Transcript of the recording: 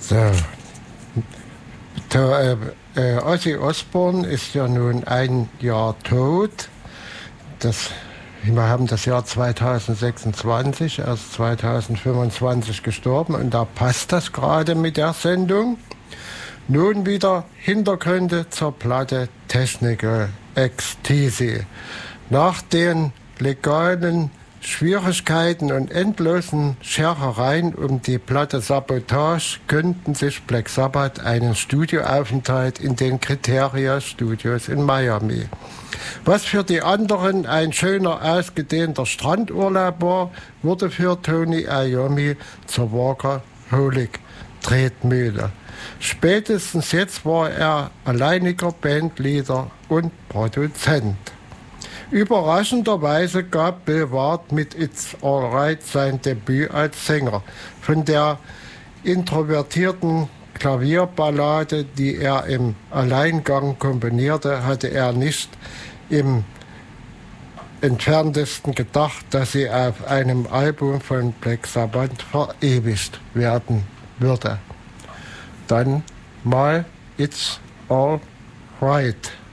So. Ozzy Osbourne ist ja nun ein Jahr tot. Wir haben das Jahr 2026, erst 2025 gestorben, und da passt das gerade mit der Sendung. Nun wieder Hintergründe zur Platte Technical Ecstasy. Nach den legalen Schwierigkeiten und endlosen Scherereien um die Platte Sabotage gönnten sich Black Sabbath einen Studioaufenthalt in den Criteria Studios in Miami. Was für die anderen ein schöner, ausgedehnter Strandurlaub war, wurde für Tony Iommi zur Workaholic-Tretmühle. Spätestens jetzt war er alleiniger Bandleader und Produzent. Überraschenderweise gab Bill Ward mit It's Alright sein Debüt als Sänger. Von der introvertierten Klavierballade, die er im Alleingang komponierte, hatte er nicht im entferntesten gedacht, dass sie auf einem Album von Black Sabbath verewigt werden würde. Dann mal It's Alright.